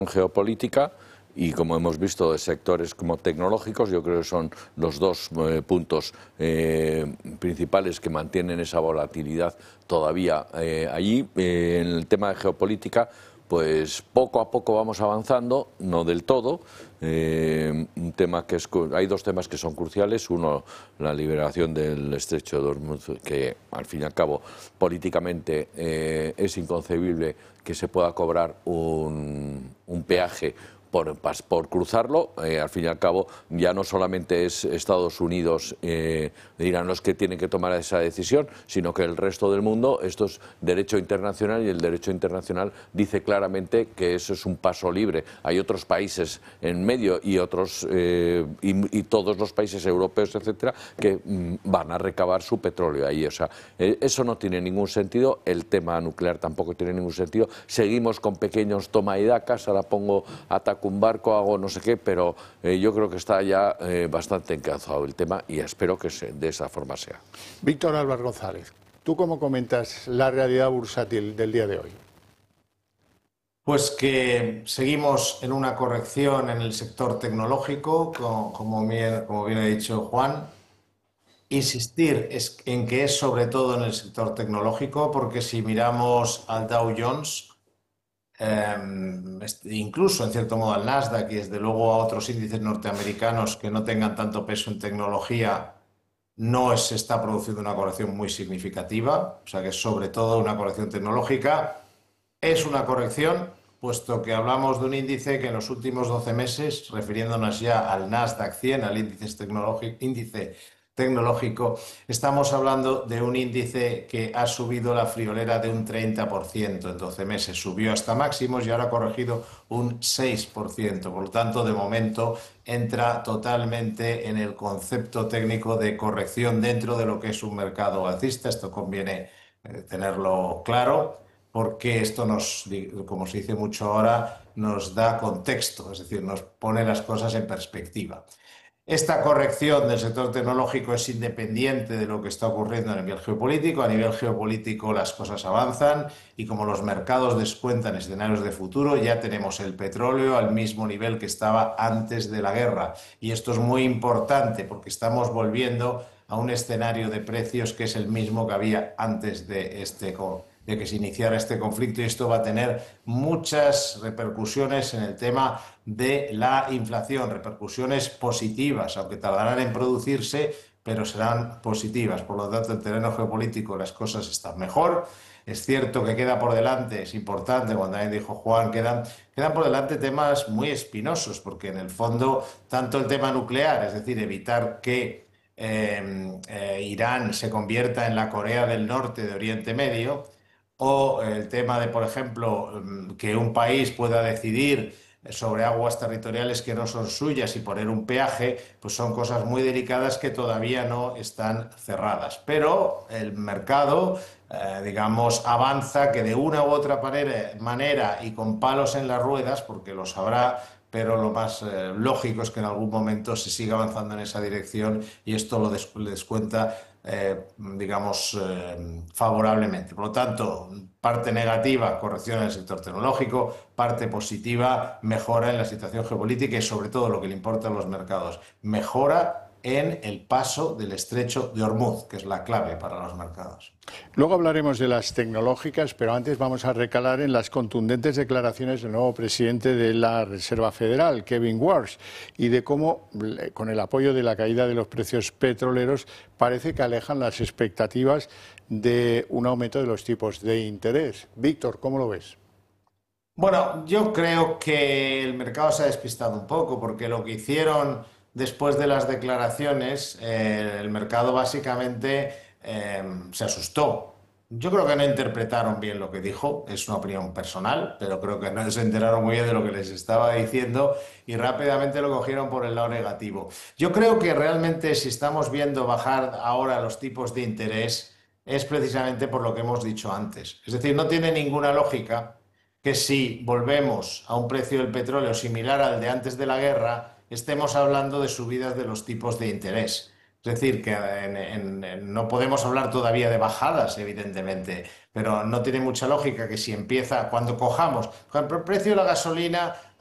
geopolítica y, como hemos visto, de sectores como tecnológicos. Yo creo que son los dos puntos principales que mantienen esa volatilidad todavía allí. En el tema de geopolítica, pues poco a poco vamos avanzando, no del todo. Un tema que hay dos temas que son cruciales. Uno, la liberación del estrecho de Hormuz, que al fin y al cabo políticamente es inconcebible que se pueda cobrar un peaje por cruzarlo. Al fin y al cabo, ya no solamente es Estados Unidos Irán los que tienen que tomar esa decisión, sino que el resto del mundo. Esto es derecho internacional y el derecho internacional dice claramente que eso es un paso libre. Hay otros países en medio y otros y todos los países europeos, etcétera, que van a recabar su petróleo ahí. O sea, eso no tiene ningún sentido. El tema nuclear tampoco tiene ningún sentido. Seguimos con pequeños toma y dacas. Ahora ataco un barco, hago no sé qué, pero yo creo que está ya bastante encauzado el tema y espero que de esa forma sea. Víctor Álvarez González, ¿tú cómo comentas la realidad bursátil del día de hoy? Pues que seguimos en una corrección en el sector tecnológico, como bien ha dicho Juan. Insistir en que es sobre todo en el sector tecnológico, porque si miramos al Dow Jones, incluso en cierto modo al Nasdaq y desde luego a otros índices norteamericanos que no tengan tanto peso en tecnología, no se está produciendo una corrección muy significativa, o sea que es sobre todo una corrección tecnológica. Es una corrección, puesto que hablamos de un índice que en los últimos 12 meses, refiriéndonos ya al Nasdaq 100, al índice tecnológico, estamos hablando de un índice que ha subido la friolera de un 30% en 12 meses. Subió hasta máximos y ahora ha corregido un 6%. Por lo tanto, de momento entra totalmente en el concepto técnico de corrección dentro de lo que es un mercado alcista. Esto conviene tenerlo claro, porque esto como se dice mucho ahora, nos da contexto, es decir, nos pone las cosas en perspectiva. Esta corrección del sector tecnológico es independiente de lo que está ocurriendo a nivel geopolítico. A nivel geopolítico las cosas avanzan y como los mercados descuentan escenarios de futuro, ya tenemos el petróleo al mismo nivel que estaba antes de la guerra. Y esto es muy importante porque estamos volviendo a un escenario de precios que es el mismo que había antes de que se iniciara este conflicto, y esto va a tener muchas repercusiones en el tema de la inflación, repercusiones positivas, aunque tardarán en producirse, pero serán positivas. Por lo tanto, en el terreno geopolítico las cosas están mejor. Es cierto que queda por delante, es importante, cuando también dijo Juan, quedan por delante temas muy espinosos, porque en el fondo, tanto el tema nuclear, es decir, evitar que Irán se convierta en la Corea del Norte de Oriente Medio, o el tema de, por ejemplo, que un país pueda decidir sobre aguas territoriales que no son suyas y poner un peaje, pues son cosas muy delicadas que todavía no están cerradas. Pero el mercado, digamos, avanza, que de una u otra manera y con palos en las ruedas, porque lo sabrá, pero lo más lógico es que en algún momento se siga avanzando en esa dirección y esto lo descuenta digamos, favorablemente. Por lo tanto, parte negativa, corrección en el sector tecnológico; parte positiva, mejora en la situación geopolítica y, sobre todo, lo que le importa a los mercados, mejora en el paso del estrecho de Hormuz, que es la clave para los mercados. Luego hablaremos de las tecnológicas, pero antes vamos a recalar en las contundentes declaraciones del nuevo presidente de la Reserva Federal, Kevin Warsh, y de cómo, con el apoyo de la caída de los precios petroleros, parece que alejan las expectativas de un aumento de los tipos de interés. Víctor, ¿cómo lo ves? Bueno, yo creo que el mercado se ha despistado un poco, porque lo que hicieron después de las declaraciones, el mercado básicamente se asustó. Yo creo que no interpretaron bien lo que dijo, es una opinión personal, pero creo que no se enteraron muy bien de lo que les estaba diciendo y rápidamente lo cogieron por el lado negativo. Yo creo que realmente, si estamos viendo bajar ahora los tipos de interés, es precisamente por lo que hemos dicho antes. Es decir, no tiene ninguna lógica que, si volvemos a un precio del petróleo similar al de antes de la guerra, estemos hablando de subidas de los tipos de interés. Es decir, que no podemos hablar todavía de bajadas, evidentemente, pero no tiene mucha lógica que si empieza, cuando cojamos, por ejemplo, el precio de la gasolina